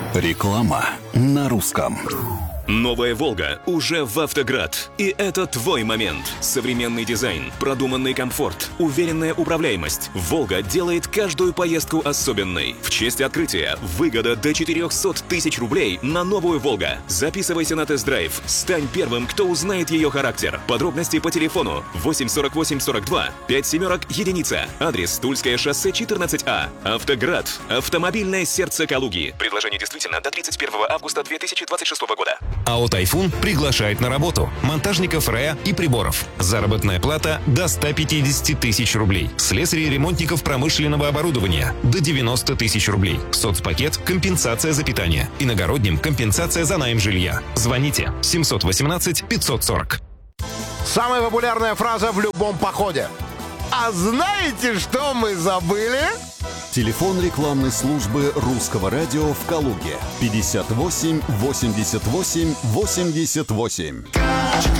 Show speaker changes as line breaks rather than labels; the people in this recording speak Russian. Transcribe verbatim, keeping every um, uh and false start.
Реклама на русском.
Новая «Волга» уже в «Автоград». И это твой момент. Современный дизайн, продуманный комфорт, уверенная управляемость. «Волга» делает каждую поездку особенной. В честь открытия выгода до четыреста тысяч рублей на новую «Волга». Записывайся на тест-драйв. Стань первым, кто узнает ее характер. Подробности по телефону восемь сорок восемь сорок два пять семерок единица. Адрес Тульское шоссе четырнадцать А. «Автоград». Автомобильное сердце Калуги. Предложение действительно до тридцать первого августа две тысячи двадцать шестого года.
АО «Тайфун» приглашает на работу монтажников РЭА и приборов. Заработная плата до ста пятидесяти тысяч рублей. Слесарей и ремонтников промышленного оборудования до девяноста тысяч рублей. Соцпакет – компенсация за питание. Иногородним – компенсация за найм жилья. Звоните семьсот восемнадцать пятьсот сорок.
Самая популярная фраза в любом походе. А знаете, что мы забыли?
Телефон рекламной службы Русского радио в Калуге. пятьдесят восемь восемьдесят восемь восемьдесят восемь.